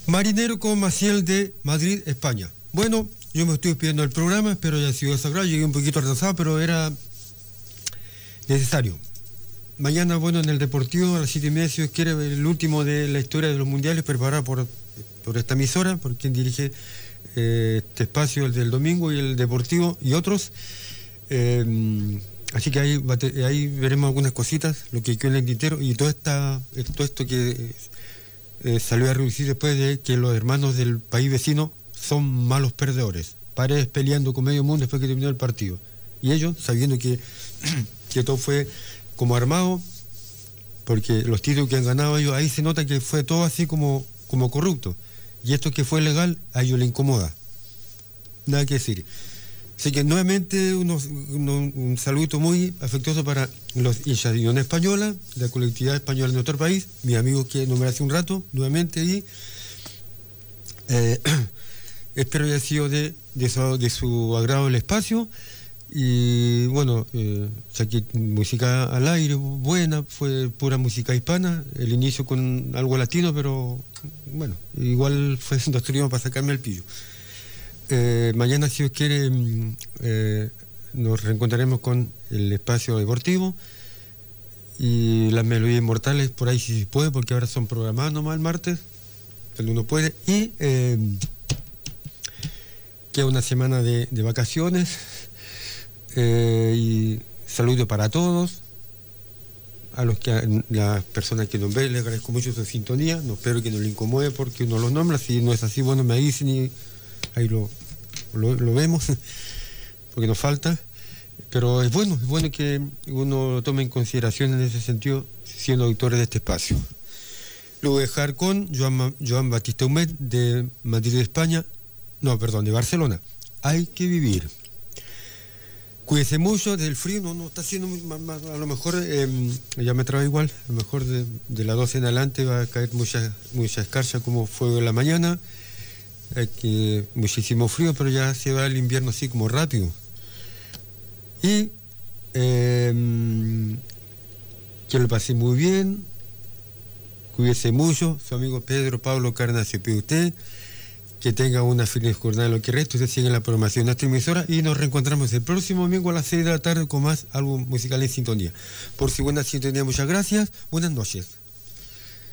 Marinero con Maciel de Madrid, España. Bueno, yo me estoy despidiendo del programa, espero haya sido sagrado, llegué un poquito atrasado, pero era necesario. Mañana, bueno, en el Deportivo, a las 7:30, si Dios quiere, el último de la historia de los mundiales, preparado por esta emisora, por quien dirige este espacio, el del domingo y el Deportivo y otros. Así que ahí veremos algunas cositas, lo que quedó en el tintero y todo esto que salió a reducir después de que los hermanos del país vecino son malos perdedores. Paredes peleando con medio mundo después que terminó el partido. Y ellos, sabiendo que todo fue como armado, porque los títulos que han ganado ellos, ahí se nota que fue todo así como corrupto. Y esto que fue legal, a ellos les incomoda. Nada que decir. Así que nuevamente un saludo muy afectuoso para los hinchas de Unión Española, la colectividad española en nuestro país, mis amigos que nombré hace un rato, nuevamente, y espero haya sido de su agrado el espacio. Y bueno, saqué música al aire, buena, fue pura música hispana, el inicio con algo latino, pero bueno, igual fue destruido para sacarme el pillo. Mañana, si Dios quiere, nos reencontraremos con el espacio deportivo y las melodías inmortales, por ahí si se puede, porque ahora son programadas nomás el martes, cuando uno puede, y queda una semana de vacaciones. Y saludo para todos, las personas que nos ven, les agradezco mucho su sintonía, no espero que nos le incomode porque uno los nombra, si no es así, bueno, me dicen y ahí lo vemos, porque nos falta, pero es bueno que uno tome en consideración en ese sentido, siendo auditores de este espacio. Lo voy a dejar con Joan Batista Humet de Madrid, España, de Barcelona. Hay que vivir. Cuídese mucho del frío, no está haciendo más, a lo mejor, ya me trae igual, a lo mejor de las 12 en adelante va a caer mucha escarcha como fue en la mañana, muchísimo frío, pero ya se va el invierno así como rápido. Y que lo pase muy bien, cuídese mucho, su amigo Pedro Pablo Carna se pide usted. Que tenga una feliz jornada lo que resta. Ustedes siguen la programación de nuestra emisora y nos reencontramos el próximo domingo a las 6 de la tarde con más álbum musical en sintonía. Por su buena sintonía, muchas gracias. Buenas noches.